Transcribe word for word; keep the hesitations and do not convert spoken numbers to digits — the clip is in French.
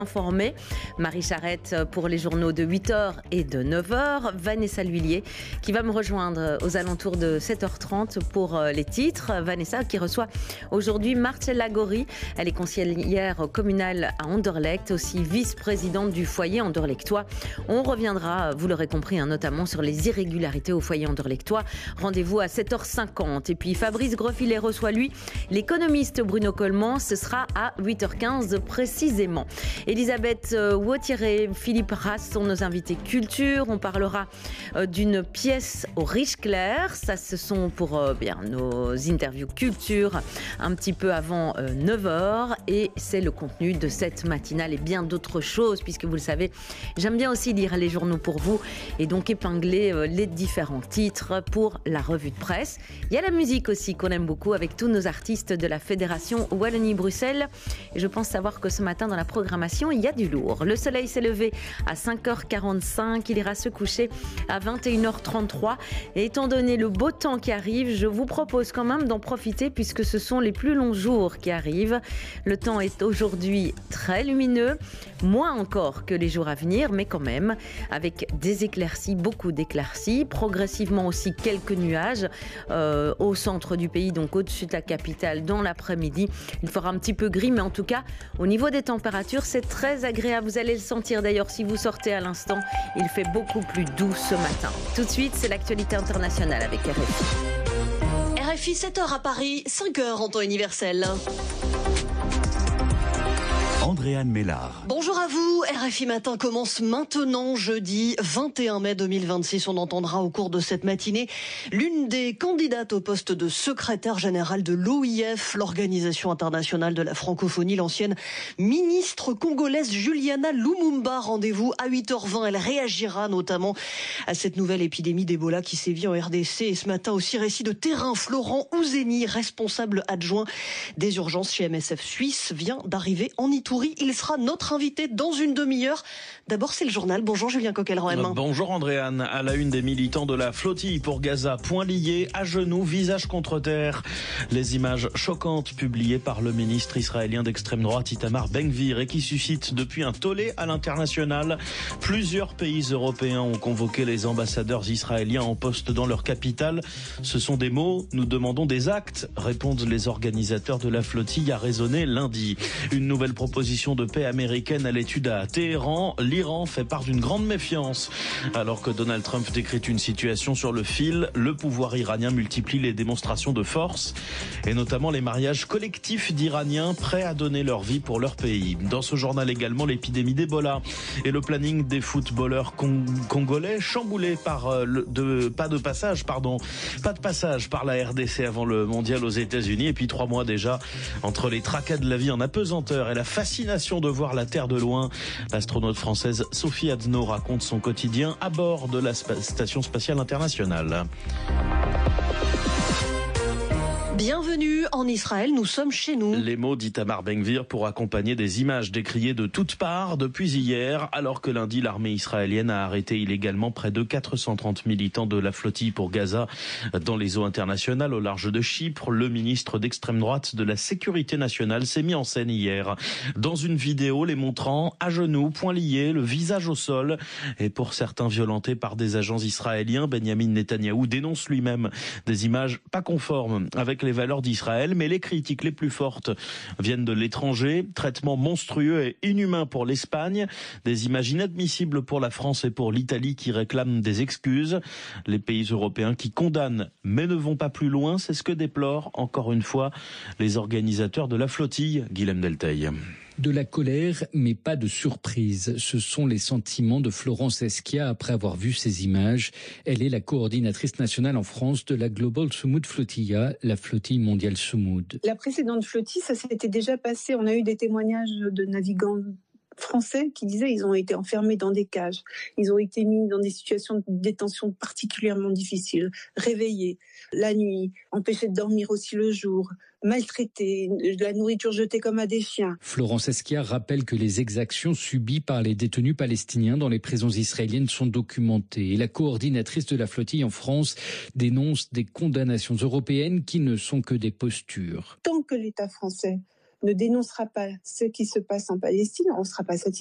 Informé. Marie Charrette pour les journaux de huit heures et de neuf heures. Vanessa Lhuillier qui va me rejoindre aux alentours de sept heures trente pour les titres. Vanessa qui reçoit aujourd'hui Marcella Gori. Elle est conseillère communale à Anderlecht, aussi vice-présidente du foyer anderlechtois. On reviendra, vous l'aurez compris, hein, notamment sur les irrégularités au foyer anderlechtois. Rendez-vous à sept heures cinquante. Et puis Fabrice Grosfilet reçoit lui l'économiste Bruno Coleman. Ce sera à huit heures quinze précisément. Elisabeth Wauthier, Philippe Rass sont nos invités culture. On parlera d'une pièce au Riche Clair. Ça, ce sont pour euh, bien nos interviews culture un petit peu avant euh, neuf heures. Et c'est le contenu de cette matinale et bien d'autres choses, puisque vous le savez, j'aime bien aussi lire les journaux pour vous et donc épingler euh, les différents titres pour la revue de presse. Il y a la musique aussi qu'on aime beaucoup avec tous nos artistes de la Fédération Wallonie-Bruxelles. Et je pense savoir que ce matin, dans la programmation, il y a du lourd. Le soleil s'est levé à cinq heures quarante-cinq. Il ira se coucher à vingt et une heures trente-trois. Et étant donné le beau temps qui arrive, je vous propose quand même d'en profiter puisque ce sont les plus longs jours qui arrivent. Le temps est aujourd'hui très lumineux, moins encore que les jours à venir, mais quand même avec des éclaircies, beaucoup d'éclaircies. Progressivement aussi quelques nuages euh, au centre du pays, donc au-dessus de la capitale dans l'après-midi. Il fera un petit peu gris, mais en tout cas, au niveau des températures, c'est très agréable. Vous allez le sentir d'ailleurs si vous sortez à l'instant. Il fait beaucoup plus doux ce matin. Tout de suite, c'est l'actualité internationale avec R F I. R F I, sept heures à Paris, cinq heures en temps universel. Andréane Mélard. Bonjour à vous, R F I Matin commence maintenant, jeudi vingt et un mai deux mille vingt-six. On entendra au cours de cette matinée l'une des candidates au poste de secrétaire générale de l'O I F, l'Organisation internationale de la francophonie, l'ancienne ministre congolaise Juliana Lumumba. Rendez-vous à huit heures vingt. Elle réagira notamment à cette nouvelle épidémie d'Ebola qui sévit en R D C. Et ce matin aussi, récit de terrain. Florent Ouzeni, responsable adjoint des urgences chez M S F Suisse, vient d'arriver en Italie. Il sera notre invité dans une demi-heure. D'abord, c'est le journal. Bonjour Julien Coquelin. Bonjour Andréane. À la une des militants de la flottille pour Gaza, poings liés, à genoux, visage contre terre. Les images choquantes publiées par le ministre israélien d'extrême droite Itamar Ben-Gvir et qui suscitent depuis un tollé à l'international. Plusieurs pays européens ont convoqué les ambassadeurs israéliens en poste dans leur capitale. Ce sont des mots, nous demandons des actes, répondent les organisateurs de la flottille à raisonner lundi. Une nouvelle proposition de paix américaine à l'étude à Téhéran. L'Iran fait part d'une grande méfiance. Alors que Donald Trump décrit une situation sur le fil, le pouvoir iranien multiplie les démonstrations de force et notamment les mariages collectifs d'Iraniens prêts à donner leur vie pour leur pays. Dans ce journal également, l'épidémie d'Ebola et le planning des footballeurs cong- congolais chamboulé par le, de, pas de passage, pardon, pas de passage par la R D C avant le mondial aux États-Unis. Et puis trois mois déjà entre les tracas de la vie en apesanteur et la fascination de voir la Terre de loin. L'astronaute française Sophie Adno raconte son quotidien à bord de la Station spatiale internationale. Bienvenue en Israël, nous sommes chez nous. Les mots d'Itamar Ben-Gvir pour accompagner des images décriées de toutes parts depuis hier, alors que lundi l'armée israélienne a arrêté illégalement près de quatre cent trente militants de la flottille pour Gaza dans les eaux internationales au large de Chypre. Le ministre d'extrême droite de la sécurité nationale s'est mis en scène hier dans une vidéo les montrant à genoux, poings liés, le visage au sol et pour certains violentés par des agents israéliens. Benyamin Netanyahou dénonce lui-même des images pas conformes avec les valeurs d'Israël, mais les critiques les plus fortes viennent de l'étranger. Traitement monstrueux et inhumain pour l'Espagne, des images inadmissibles pour la France et pour l'Italie qui réclament des excuses. Les pays européens qui condamnent mais ne vont pas plus loin, c'est ce que déplorent encore une fois les organisateurs de la flottille. Guilhem Delteil. De la colère, mais pas de surprise. Ce sont les sentiments de Florence Esquia après avoir vu ces images. Elle est la coordinatrice nationale en France de la Global Sumud Flotilla, la flottille mondiale Sumud. La précédente flottille, ça s'était déjà passé. On a eu des témoignages de navigants français qui disaient qu'ils ont été enfermés dans des cages. Ils ont été mis dans des situations de détention particulièrement difficiles, réveillés la nuit, empêchés de dormir aussi le jour, maltraités, de la nourriture jetée comme à des chiens. Florence Esquia rappelle que les exactions subies par les détenus palestiniens dans les prisons israéliennes sont documentées. Et la coordinatrice de la flottille en France dénonce des condamnations européennes qui ne sont que des postures. Tant que l'État français ne dénoncera pas ce qui se passe en Palestine, on ne sera pas satisfait.